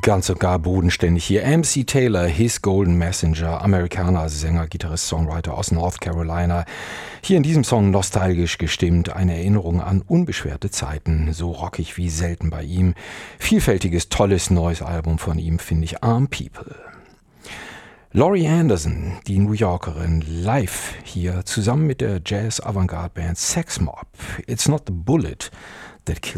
Ganz und gar bodenständig hier. MC Taylor, His Golden Messenger, Amerikaner, Sänger, Gitarrist, Songwriter aus North Carolina. Hier in diesem Song nostalgisch gestimmt, eine Erinnerung an unbeschwerte Zeiten, so rockig wie selten bei ihm. Vielfältiges, tolles neues Album von ihm finde ich Arm People. Laurie Anderson, die New Yorkerin, live hier zusammen mit der Jazz-Avantgarde-Band Sex Mob. It's not the bullet that kills